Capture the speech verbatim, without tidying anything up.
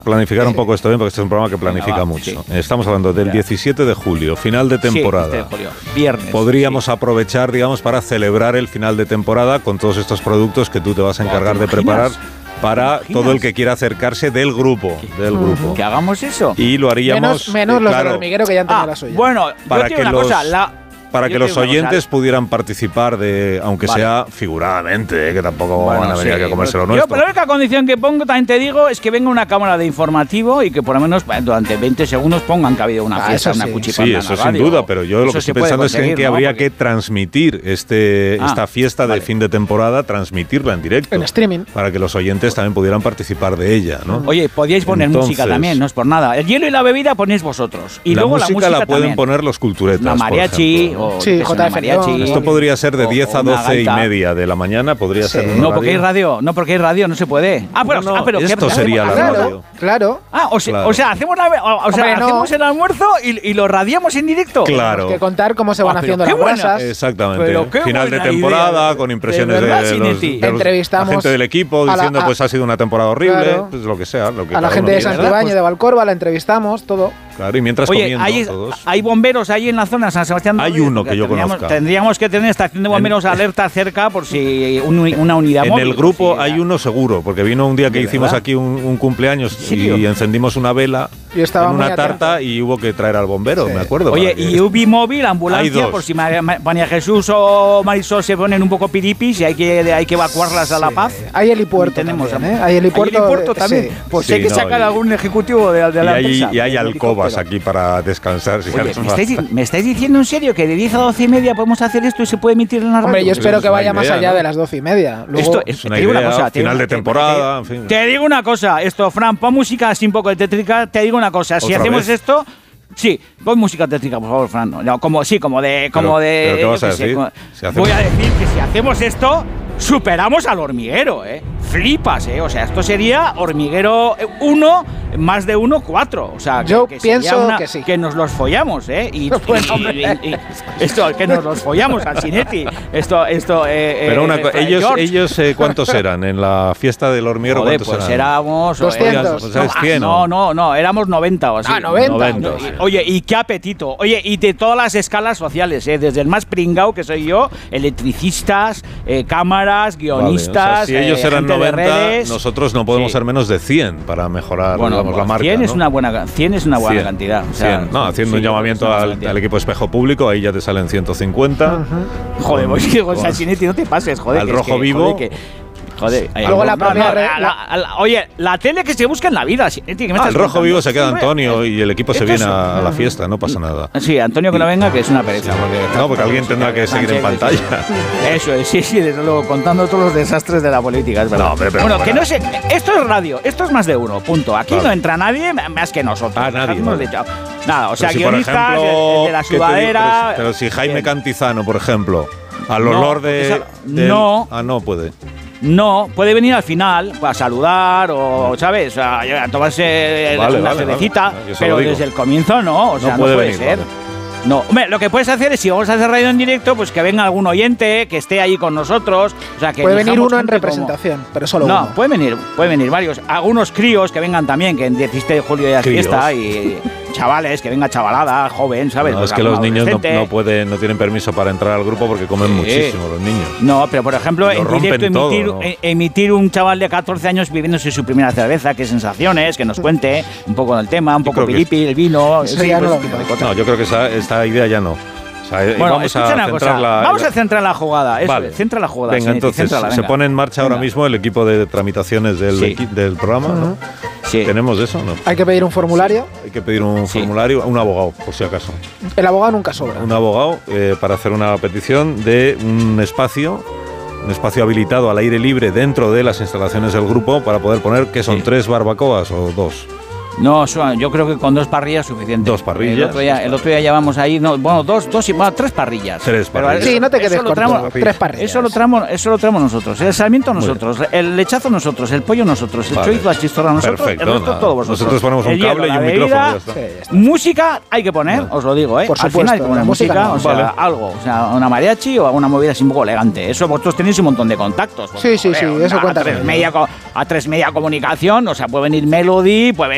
Planificar un poco esto bien, porque este es un programa que planifica Venga, va, mucho. Sí. Estamos hablando del diecisiete de julio, final de temporada. Sí, diecisiete de julio, viernes. Podríamos sí. aprovechar, digamos, para celebrar el final de temporada con todos estos productos que tú te vas a encargar de preparar para todo el que quiera acercarse del grupo, del grupo. Que hagamos eso. Y lo haríamos... Menos, menos eh, los claro, del hormiguero que ya han tenido ah, la suya. Bueno, para yo que una los... cosa, la... Para Yo que los oyentes cosa. pudieran participar de, aunque vale. sea figuradamente, ¿eh? Que tampoco bueno, van a venir sí, aquí a comerse lo nuestro. Yo, pero la única condición que pongo, también te digo, es que venga una cámara de informativo y que por lo menos durante veinte segundos pongan que ha habido una ah, fiesta, una sí. cuchipanda. Sí, eso sin duda, pero yo lo que estoy pensando es que, que ¿no? habría Porque... que transmitir este, ah, esta fiesta vale. de fin de temporada, transmitirla en directo. En streaming. Para que los oyentes también pudieran participar de ella, ¿no? Oye, podíais poner Entonces, música también, no es por nada. El hielo y la bebida ponéis vosotros. Y la luego música la música la pueden también. poner los culturetas, la mariachi por o sí, J F. mariachi. Esto podría ser de diez a doce y media de la mañana, podría sí. ser una No, radio. porque hay radio, no, porque hay radio, no se puede. Ah, pero, no, no, ah, pero esto ¿qué, sería la claro, radio. Claro. Ah, o sea, claro. o sea hacemos, la, o, o sea, Hombre, no. hacemos el almuerzo y, y lo radiamos en directo. Claro. Tenemos que contar cómo se van ah, haciendo las brasas. Exactamente. Pero qué Final de buena temporada, idea. con impresiones de, verdad, de, los, de los, entrevistamos la gente del equipo la, diciendo a, pues ha sido una temporada horrible, claro. pues lo que sea. Lo que a la gente de Santibáñez, pues, de Valcorba, la entrevistamos, todo. Claro, y mientras Oye, comiendo hay, todos. hay bomberos ahí en la zona de San Sebastián de Hay Ríos, uno que yo tendríamos, conozca. Tendríamos que tener estación de bomberos en, alerta cerca por si un, una unidad en móvil. En el grupo si hay uno seguro, porque vino un día que hicimos verdad? aquí un, un cumpleaños y encendimos una vela y estaba en una muy tarta atento. y hubo que traer al bombero, sí. me acuerdo. Oye, y U B I móvil, ambulancia, por si María Jesús o Marisol se ponen un poco piripis y hay que, hay que evacuarlas sí. a La Paz. Hay helipuerto tenemos, también, ¿eh? Hay helipuerto, ¿Hay helipuerto también. Sí. Pues sí, hay que no, sacar y, algún ejecutivo de, de la y empresa. Hay, y hay alcobas aquí para descansar. Si Oye, ¿me estáis, ¿me estáis diciendo en serio que de diez a doce y media podemos hacer esto y se puede emitir en la radio? Hombre, yo espero es que vaya idea, más allá ¿no? de las doce y media. Luego, esto es es una te digo idea, una cosa, final te, de temporada, en fin. Te digo una cosa, esto, Fran, pon música así un poco de tétrica, te digo una cosa, si hacemos vez? esto... Sí, pon música tétrica, por favor, Fran. No, como, sí, como de... Como pero, de ¿pero qué vas a sé, decir? Como, si hacemos... Voy a decir que si hacemos esto, superamos al hormiguero, ¿eh? Flipas, ¿eh? O sea, esto sería hormiguero uno, más de uno, cuatro. O sea, yo que, que pienso una, que sí. Que nos los follamos, ¿eh? Y, bueno, y, y, y esto, que nos los follamos al Cinetti. Esto, esto... Eh, pero una eh, cosa, ellos, ellos eh, ¿cuántos eran? En la fiesta del hormiguero, Joder, ¿cuántos pues eran? éramos... doscientos. O sea, es cien, no, no, no, éramos noventa o así. Ah, noventa. noventa No, sí. y, oye, y qué apetito. Oye, y de todas las escalas sociales, ¿eh? Desde el más pringao que soy yo, electricistas, eh, cámaras, guionistas... Vale, o sea, si ellos eh, eran noventa, redes, nosotros no podemos sí. ser menos de cien para mejorar bueno, digamos, la marca. cien, ¿no? es una buena, cien es una buena cien, cantidad. O sea, cien. No, haciendo sí, un llamamiento al, al equipo espejo público, ahí ya te salen ciento cincuenta. Uh-huh. Joder, pues que con Sanchinetti no te pases, joder. Al que rojo es que, vivo. Joder, que, Joder, luego la propia no, red, la, la, la, oye, la tele que se busca en la vida. Que me ah, el rojo contando? vivo se queda Antonio y el equipo se viene a, a la fiesta, no pasa nada. Sí, Antonio que no venga, que es una pereza. Porque, no, porque alguien tendrá que seguir en pantalla. Eso es, sí, sí, desde luego, contando todos los desastres de la política, es verdad. No, pero, pero, bueno, pero, que no sé, esto es radio, esto es más de uno, punto. Aquí vale. no entra nadie más que nosotros. Ah, nadie. Hemos Vale. dicho, nada, o sea, pero si, guionistas, por ejemplo, el, el de la sudadera. Pero, pero si Jaime bien. Cantizano, por ejemplo, al No, olor de. esa, del, no. Ah, no puede. No, puede venir al final a saludar o, ¿sabes? A, a tomarse vale, una vale, cervecita, vale. pero desde el comienzo no, o sea, no no puede, puede venir, ser. Vale. No, hombre, lo que puedes hacer es, si vamos a hacer radio en directo, pues que venga algún oyente, que esté ahí con nosotros. O sea, que puede venir uno en representación, como... pero solo no, uno. No, puede venir, puede venir varios. Algunos críos que vengan también, que en diecisiete de julio ya es fiesta, y chavales, que venga chavalada, joven, ¿sabes? No, pues es que los niños no, adolescente. no pueden, no tienen permiso para entrar al grupo porque comen sí. muchísimo los niños. No, pero por ejemplo, lo en directo emitir, todo, ¿no? emitir un chaval de catorce años viviéndose su primera cerveza, qué sensaciones, que nos cuente un poco del tema, un poco piripi, el vino. Sí, ya pues, no, no, yo creo que esa, esta idea ya no. O sea, bueno, vamos escucha a una cosa. la, vamos a centrar la jugada. Eso, vale. Centra la jugada. Venga, entonces céntrala, venga. se pone en marcha venga. ahora mismo el equipo de tramitaciones del, sí. equi del programa. Uh-huh. ¿no? Sí. ¿Tenemos eso? ¿No? Hay que pedir un formulario. Sí. Hay que pedir un sí. formulario, un abogado, por si acaso. El abogado nunca sobra. Un abogado eh, para hacer una petición de un espacio, un espacio habilitado al aire libre dentro de las instalaciones del grupo para poder poner, ¿qué son? Sí. ¿Tres barbacoas o dos? No, yo creo que con dos parrillas es suficiente. Dos parrillas. El otro día, el otro día llevamos ahí, no, bueno, dos, dos y bueno, tres parrillas. Tres parrillas. Pero, sí, no te quedes corto. Tramo, tres parrillas. Eso lo tramos, eso lo tramos nosotros. El sarmiento nosotros, el lechazo nosotros, el pollo nosotros, el vale. chorizo, la chistorra nosotros, perfecto, el resto nada. todo vosotros. Nosotros ponemos un el cable hielo, y un bebida, micrófono. Ya está. Sí, ya está. Música hay que poner, no. os lo digo, ¿eh? Por Al supuesto, final hay que poner música, música no. o sea, vale. algo, o sea, una mariachi o alguna movida así un poco elegante. Eso vosotros tenéis un montón de contactos. Sí, sí, sí, eso cuenta. A tres media comunicación, o sea, puede venir Melody, puede